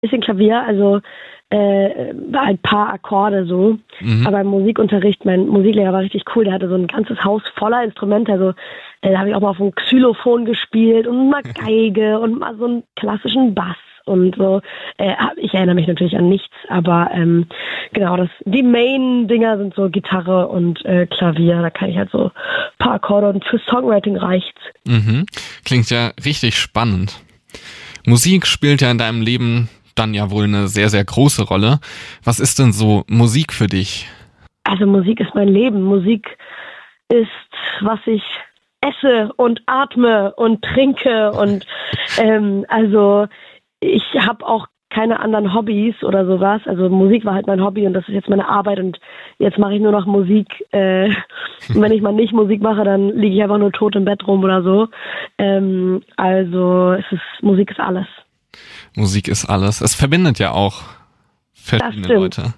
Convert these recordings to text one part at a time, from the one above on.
bisschen Klavier, also ein paar Akkorde so. Aber im Musikunterricht, mein Musiklehrer war richtig cool, der hatte so ein ganzes Haus voller Instrumente, also da habe ich auch mal auf dem Xylophon gespielt und mal Geige und mal so einen klassischen Bass und so. Ich erinnere mich natürlich an nichts, aber genau, die Main-Dinger sind so Gitarre und Klavier, da kann ich halt so ein paar Akkorde und für Songwriting reicht's. Klingt ja richtig spannend. Musik spielt ja in deinem Leben dann ja wohl eine sehr, sehr große Rolle. Was ist denn so Musik für dich? Also Musik ist mein Leben. Musik ist, was ich esse und atme und trinke und also ich habe auch keine anderen Hobbys oder sowas. Also Musik war halt mein Hobby und das ist jetzt meine Arbeit und jetzt mache ich nur noch Musik. Und wenn ich mal nicht Musik mache, dann liege ich einfach nur tot im Bett rum oder so. Also Musik ist alles. Musik ist alles. Es verbindet ja auch verschiedene Leute.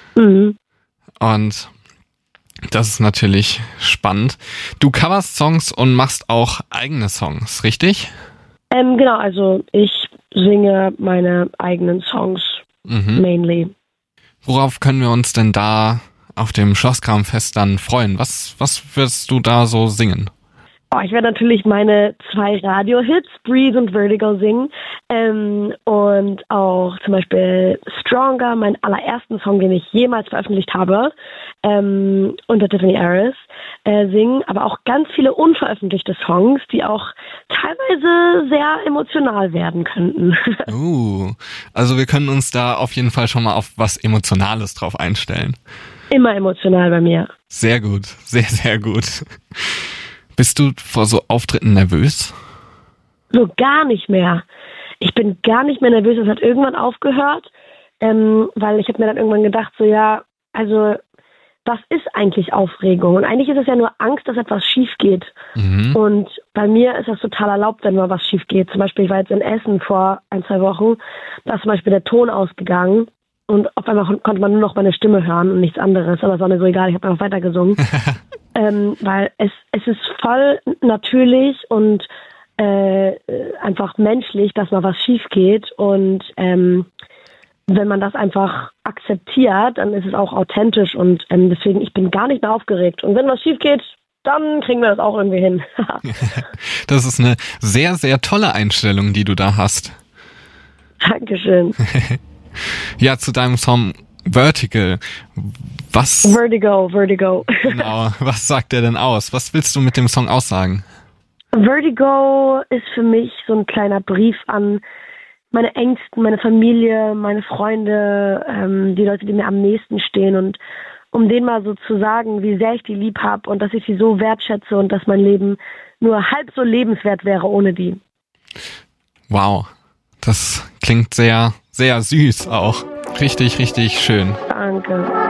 Und das ist natürlich spannend. Du coverst Songs und machst auch eigene Songs, richtig? Genau, also ich singe meine eigenen Songs mainly. Worauf können wir uns denn da auf dem Schlosskramfest dann freuen? Was wirst du da so singen? Ich werde natürlich meine 2 Radio-Hits, Breathe und Vertigo, singen. Und auch zum Beispiel Stronger, meinen allerersten Song, den ich jemals veröffentlicht habe, unter Tiffany Harris, singen. Aber auch ganz viele unveröffentlichte Songs, die auch teilweise sehr emotional werden könnten. Also wir können uns da auf jeden Fall schon mal auf was Emotionales drauf einstellen. Immer emotional bei mir. Sehr gut, sehr, sehr gut. Bist du vor so Auftritten nervös? So gar nicht mehr. Ich bin gar nicht mehr nervös. Es hat irgendwann aufgehört, weil ich habe mir dann irgendwann gedacht, so ja, also was ist eigentlich Aufregung? Und eigentlich ist es ja nur Angst, dass etwas schief geht. Und bei mir ist das total erlaubt, wenn mal was schief geht. Zum Beispiel, ich war jetzt in Essen vor 1-2 Wochen, da ist zum Beispiel der Ton ausgegangen. Und auf einmal konnte man nur noch meine Stimme hören und nichts anderes. Aber es war mir so egal, ich habe einfach weitergesungen. Weil es ist voll natürlich und einfach menschlich, dass mal was schief geht. Und wenn man das einfach akzeptiert, dann ist es auch authentisch. Und deswegen, ich bin gar nicht mehr aufgeregt. Und wenn was schief geht, dann kriegen wir das auch irgendwie hin. Das ist eine sehr, sehr tolle Einstellung, die du da hast. Dankeschön. Ja, zu deinem Song Vertigo. Vertigo. Genau, was sagt der denn aus? Was willst du mit dem Song aussagen? Vertigo ist für mich so ein kleiner Brief an meine Ängsten, meine Familie, meine Freunde, die Leute, die mir am nächsten stehen und um denen mal so zu sagen, wie sehr ich die lieb habe und dass ich sie so wertschätze und dass mein Leben nur halb so lebenswert wäre ohne die. Wow, das klingt sehr, sehr süß auch. Richtig, richtig schön. Danke.